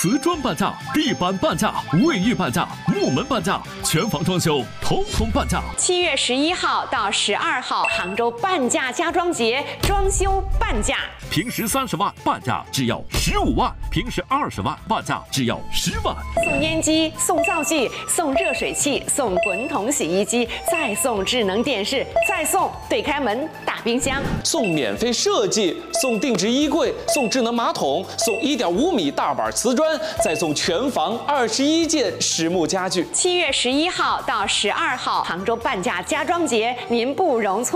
瓷砖半价，地板半价，卫浴半价，木门半价，全房装修统统半价。 7月11号到12号，杭州半价家装节，装修半价。 平时30万半价只要15万，平时20万半价只要10万。 送烟机，送灶具，送热水器，送滚筒洗衣机，再送智能电视，再送对开门大冰箱， 送免费设计，送定制衣柜，送智能马桶，送1.5米大板瓷砖，再送全房21件实木家具。 7月11号到12号，杭州半价家装节，您不容错。